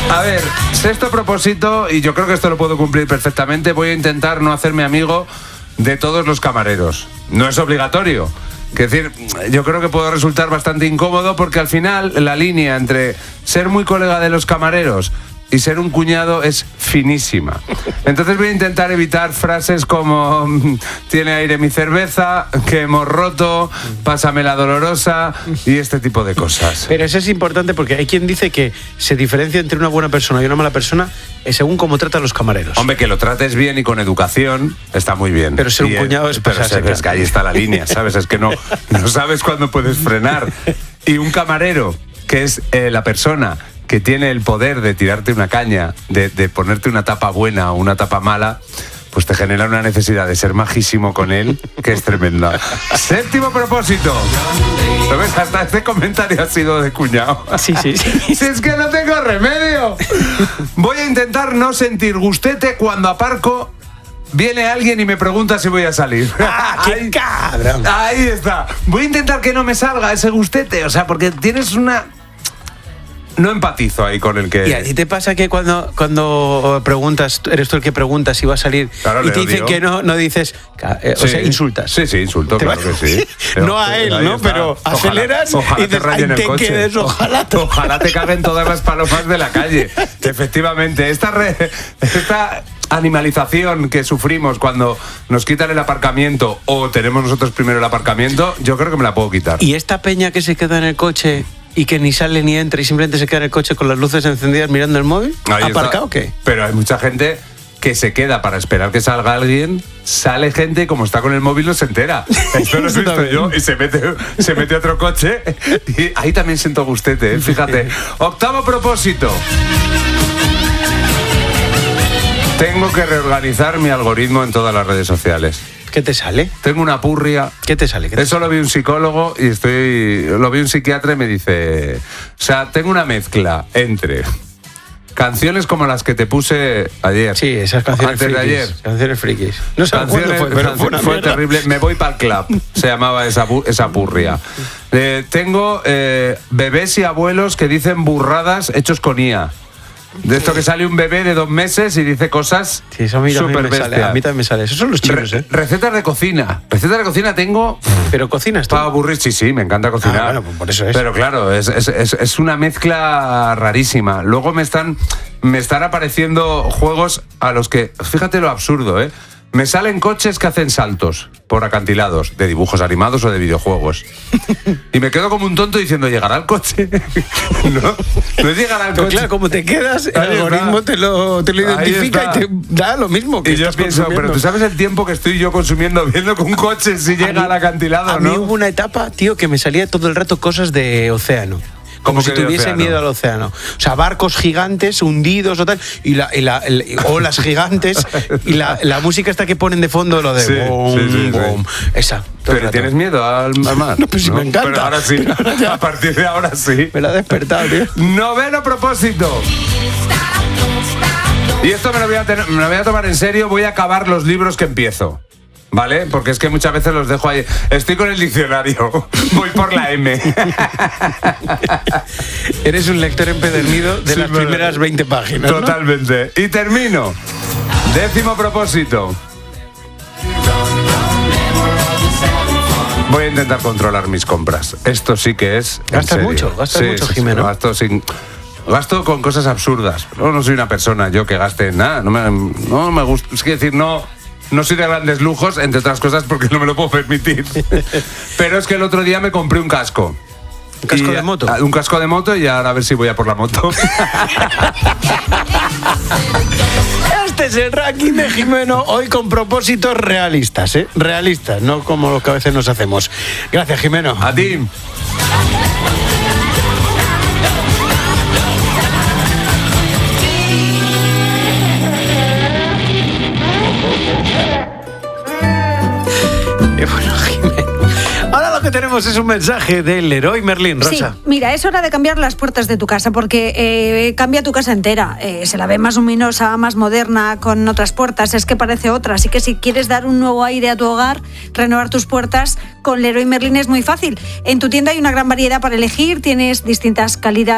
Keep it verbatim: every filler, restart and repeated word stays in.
A ver, sexto propósito, y yo creo que esto lo puedo cumplir perfectamente, voy a intentar no hacerme amigo de todos los camareros. No es obligatorio. Es decir, yo creo que puedo resultar bastante incómodo porque al final la línea entre ser muy colega de los camareros y ser un cuñado es finísima. Entonces voy a intentar evitar frases como tiene aire mi cerveza, que hemos roto, pásame la dolorosa y este tipo de cosas. Pero eso es importante porque hay quien dice que se diferencia entre una buena persona y una mala persona según cómo trata a los camareros. Hombre, que lo trates bien y con educación está muy bien. Pero ser un y cuñado es pero pasarse. Es que ahí está la línea, ¿sabes? Es que no, no sabes cuándo puedes frenar. Y un camarero, que es eh, la persona que tiene el poder de tirarte una caña, de, de ponerte una tapa buena o una tapa mala, pues te genera una necesidad de ser majísimo con él, que es tremenda. Séptimo propósito. ¿Lo ves? Hasta este comentario ha sido de cuñado. Sí, sí, sí. Si es que no tengo remedio. Voy a intentar no sentir gustete cuando aparco. Viene alguien y me pregunta si voy a salir. ¡Ah, qué ahí, cabrón! Ahí está. Voy a intentar que no me salga ese gustete. O sea, porque tienes una... No empatizo ahí con el que... ¿Y a ti te pasa que cuando, cuando preguntas, eres tú el que pregunta si va a salir, claro, y te dicen que no, no dices, eh, o sí. sea, insultas? Sí, sí, insulto, claro que sí. Pero, no a él, ¿no? Está. Pero aceleras ojalá, ojalá y dices, te rayen el te coche. Quedes, ojalá, te... ojalá te caguen todas las palomas de la calle. Efectivamente, esta, re, esta animalización que sufrimos cuando nos quitan el aparcamiento o tenemos nosotros primero el aparcamiento, yo creo que me la puedo quitar. ¿Y esta peña que se queda en el coche y que ni sale ni entra y simplemente se queda en el coche con las luces encendidas mirando el móvil? Ahí ¿Aparcado o está. qué? Pero hay mucha gente que se queda para esperar que salga alguien, sale gente y como está con el móvil no se entera. Esto lo he visto yo y se mete, se mete otro coche y ahí también siento gustete, ¿eh? Fíjate. Octavo propósito. Tengo que reorganizar mi algoritmo en todas las redes sociales. ¿Qué te sale? Tengo una purria. ¿Qué te sale? ¿Qué te Eso sale? lo vi un psicólogo y estoy. Lo vi un psiquiatra y me dice. O sea, tengo una mezcla entre canciones como las que te puse ayer. Sí, esas canciones antes frikis. de ayer. Canciones frikis. No sé canciones, cuándo fue, pero fue, una fue terrible. Me voy para el club. Se llamaba esa, esa purria. Eh, tengo eh, bebés y abuelos que dicen burradas hechos con I A. De esto que sale un bebé de dos meses y dice cosas sí, eso a mí, súper me bestias. sale, a mí también me sale. Esos son los chinos, Re- ¿eh? Recetas de cocina. Recetas de cocina tengo... ¿Pero cocinas tú? Para aburrir, sí, sí, me encanta cocinar. Ah, bueno, pues por eso es. Pero claro, es, es, es, es una mezcla rarísima. Luego me están, me están apareciendo juegos a los que... Fíjate lo absurdo, ¿eh? Me salen coches que hacen saltos por acantilados, de dibujos animados o de videojuegos. Y me quedo como un tonto diciendo, ¿llegará el coche? No, no llegará el Pero coche. claro, como te quedas, el Ahí algoritmo está. te lo, te lo Ahí identifica está. y te da lo mismo que Y yo estás pienso, consumiendo. pero tú sabes el tiempo que estoy yo consumiendo viendo que un coche si llega mí- al acantilado, A ¿no? mí hubo una etapa, tío, que me salía todo el rato cosas de océano. Como ¿Cómo si que de tuviese océano? miedo al océano. O sea, barcos gigantes hundidos o tal, y la, y la, el- olas gigantes, y la, la música esta que ponen de fondo, lo de Sí, boom, sí, sí, sí. boom. Esa. todo el Pero rato. ¿tienes miedo al, al mar? No, pues sí me encanta. Pero ahora sí, a partir de ahora sí. Me la ha despertado, tío. Noveno propósito. Y esto me lo, voy a tener- me lo voy a tomar en serio, voy a acabar los libros que empiezo. ¿Vale? Porque es que muchas veces los dejo ahí. Estoy con el diccionario. Voy por la M. Eres un lector empedernido de Sí, las me- primeras veinte páginas, ¿no? Totalmente. Y termino. Décimo propósito. Voy a intentar controlar mis compras. Esto sí que es. en Gastas serio. mucho, gastas Sí, mucho, sí, sí, Jimeno. Gasto sin. Gasto con cosas absurdas. No, no soy una persona yo que gaste en nada. No me, no me gusta. Es que decir, no. No soy de grandes lujos, entre otras cosas porque no me lo puedo permitir. Pero es que el otro día me compré un casco. ¿Un casco Y- de moto? Un casco de moto y ahora a ver si voy a por la moto. Este es el ranking de Jimeno, hoy con propósitos realistas, ¿eh? Realistas, no como los que a veces nos hacemos. Gracias, Jimeno. A ti. Eh, bueno, Jimeno. Ahora lo que tenemos es un mensaje del Leroy Merlin, Rosa. Sí, mira, es hora de cambiar las puertas de tu casa porque eh, cambia tu casa entera. Eh, se la ve más luminosa, más moderna, con otras puertas. Es que parece otra. Así que si quieres dar un nuevo aire a tu hogar, renovar tus puertas, con Leroy Merlin es muy fácil. En tu tienda hay una gran variedad para elegir. Tienes distintas calidades